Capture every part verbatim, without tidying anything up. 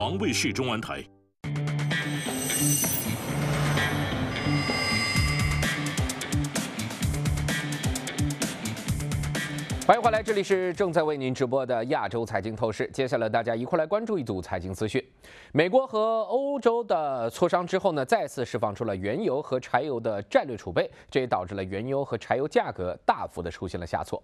王卫视中文台。 欢迎回来，这里是正在为您直播的亚洲财经透视。接下来大家一块来关注一组财经资讯。美国和欧洲的磋商之后呢，再次释放出了原油和柴油的战略储备，这也导致了原油和柴油价格大幅的出现了下挫。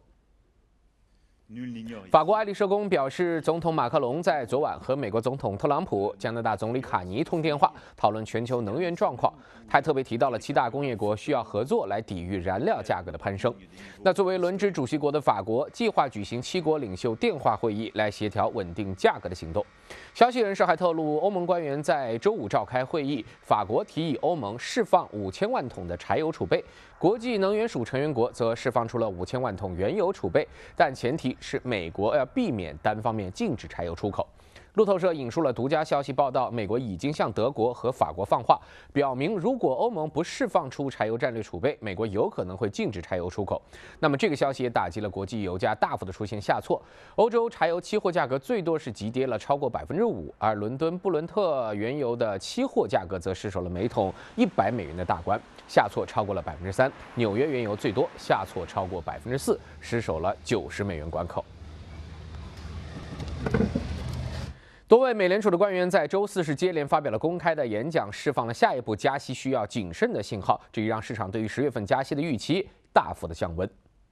法国爱丽舍宫表示，总统马克龙在昨晚和美国总统特朗普、加拿大总理卡尼通电话，讨论全球能源状况。他还特别提到了七大工业国需要合作来抵御燃料价格的攀升。那作为轮值主席国的法国，计划举行七国领袖电话会议来协调稳定价格的行动。消息人士还透露，欧盟官员在周五召开会议，法国提议欧盟释放五千万桶的柴油储备，国际能源署成员国则释放出了五千万桶原油储备，但前提是美国要避免单方面禁止柴油出口。路透社引述了独家消息报道，美国已经向德国和法国放话，表明如果欧盟不释放出柴油战略储备，美国有可能会禁止柴油出口。那么这个消息也打击了国际油价大幅的出现下挫，欧洲柴油期货价格最多是急跌了超过百分之五，而伦敦布伦特原油的期货价格则失守了每桶一百美元的大关，下挫超过了百分之三。纽约原油最多下挫超过百分之四，失守了九十美元关口。多位美联储的官员在周四是接连发表了公开的演讲，释放了下一步加息需要谨慎的信号，这也让市场对于十月份加息的预期大幅的降温。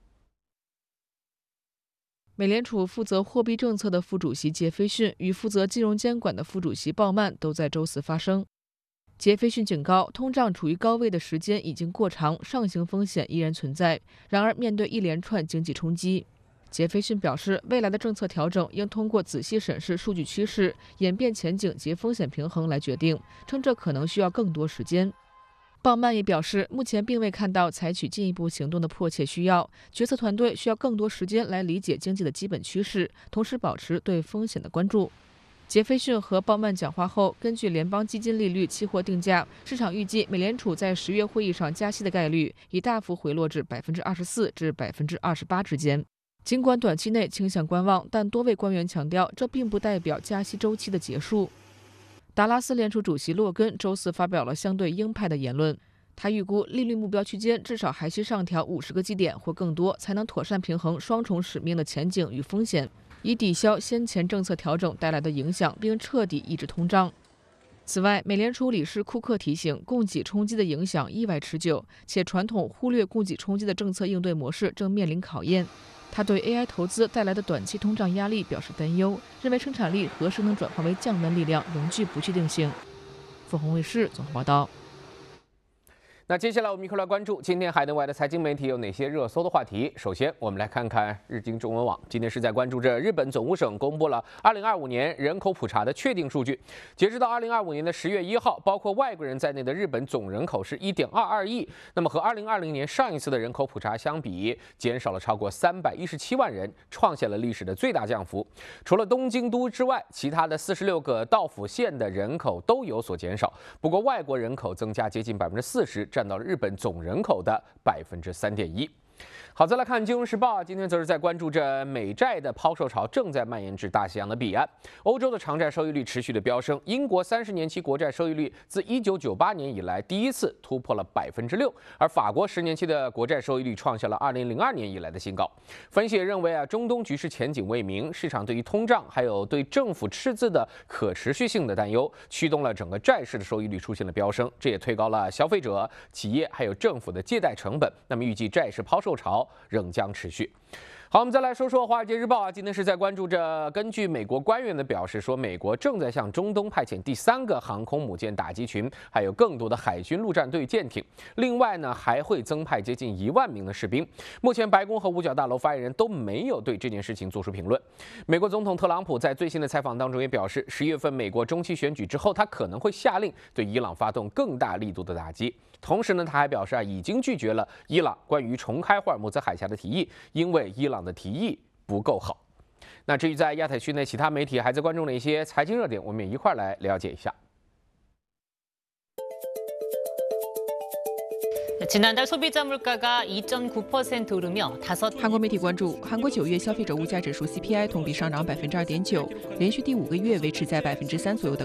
美联储负责货币政策的副主席杰斐逊与负责金融监管的副主席鲍曼都在周四发声。杰斐逊警告，通胀处于高位的时间已经过长，上行风险依然存在。然而，面对一连串经济冲击，杰斐逊表示，未来的政策调整应通过仔细审视数据趋势、演变前景及风险平衡来决定，称这可能需要更多时间。鲍曼也表示，目前并未看到采取进一步行动的迫切需要，决策团队需要更多时间来理解经济的基本趋势，同时保持对风险的关注。杰斐逊和鲍曼讲话后，根据联邦基金利率期货定价，市场预计美联储在十月会议上加息的概率已大幅回落至百分之二十四至百分之二十八之间。尽管短期内倾向观望，但多位官员强调，这并不代表加息周期的结束。达拉斯联储主席洛根周四发表了相对鹰派的言论，他预估利率目标区间至少还需上调五十个基点或更多，才能妥善平衡双重使命的前景与风险，以抵消先前政策调整带来的影响，并彻底抑制通胀。此外，美联储理事库克提醒，供给冲击的影响意外持久，且传统忽略供给冲击的政策应对模式正面临考验。他对 A I 投资带来的短期通胀压力表示担忧，认为生产力何时能转化为降温力量仍具不确定性。凤凰卫视综合报道。 那接下来我们一块来关注今天海内外的财经媒体有哪些热搜的话题。首先，我们来看看日经中文网，今天是在关注着日本总务省公布了二零二五年人口普查的确定数据。截止到二零二五年的十月一号，包括外国人在内的日本总人口是一点二二亿。那么和二零二零年上一次的人口普查相比，减少了超过三百一十七万人，创下了历史的最大降幅。除了东京都之外，其他的四十六个道府县的人口都有所减少。不过外国人口增加接近百分之四十。占到了日本总人口的百分之三点一。好，再来看《金融时报》，今天则是在关注着美债的抛售潮正在蔓延至大西洋的彼岸。欧洲的长债收益率持续的飙升，英国三十年期国债收益率自一九九八年以来第一次突破了百分之六，而法国十年期的国债收益率创下了二零零二年以来的新高。分析也认为啊，中东局势前景未明，市场对于通胀还有对政府赤字的可持续性的担忧，驱动了整个债市的收益率出现了飙升，这也推高了消费者、企业还有政府的借贷成本。那么预计债市抛售潮仍将持续。好，我们再来说说《华尔街日报》啊，今天是在关注着，根据美国官员的表示说，美国正在向中东派遣第三个航空母舰打击群，还有更多的海军陆战队舰艇。另外呢，还会增派接近一万名的士兵。目前，白宫和五角大楼发言人都没有对这件事情做出评论。美国总统特朗普在最新的采访当中也表示，十月份美国中期选举之后，他可能会下令对伊朗发动更大力度的打击。同时呢，他还表示啊，已经拒绝了伊朗关于重开霍尔木兹海峡的提议，因为伊朗的提议不够好。那至于在亚太区内其他媒体还在关注哪些财经热点，我们也一块来了解一下。 지난달 소비자 물가가 이 점 구 퍼센트 오르며 다섯. 韩国媒体关注，韩国九月消费者物价指数 C P I 同比上涨百分之二点九，连续第五个月维持在百分之三左右的